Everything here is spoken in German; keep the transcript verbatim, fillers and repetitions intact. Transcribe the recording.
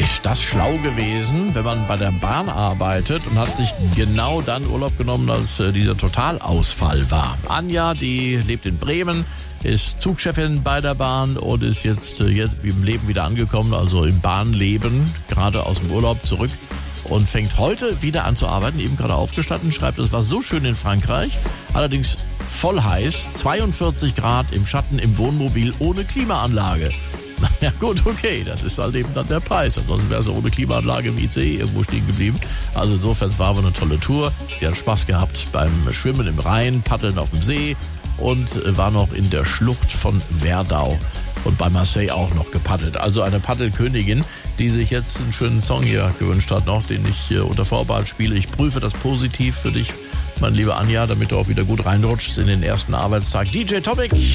Ist das schlau gewesen, wenn man bei der Bahn arbeitet und hat sich genau dann Urlaub genommen, als äh, dieser Totalausfall war? Anja, die lebt in Bremen, ist Zugchefin bei der Bahn und ist jetzt, äh, jetzt im Leben wieder angekommen, also im Bahnleben, gerade aus dem Urlaub zurück und fängt heute wieder an zu arbeiten, eben gerade aufgestanden, schreibt, es war so schön in Frankreich, allerdings voll heiß, zweiundvierzig Grad im Schatten im Wohnmobil ohne Klimaanlage. Ja gut, okay, das ist halt eben dann der Preis. Ansonsten wäre es ohne Klimaanlage im I C E irgendwo stehen geblieben. Also insofern war aber eine tolle Tour. Sie hat Spaß gehabt beim Schwimmen im Rhein, Paddeln auf dem See und war noch in der Schlucht von Werdau und bei Marseille auch noch gepaddelt. Also eine Paddelkönigin, die sich jetzt einen schönen Song hier gewünscht hat noch, den ich unter Vorbehalt spiele. Ich prüfe das positiv für dich, mein lieber Anja, damit du auch wieder gut reinrutschst in den ersten Arbeitstag. D J Topic.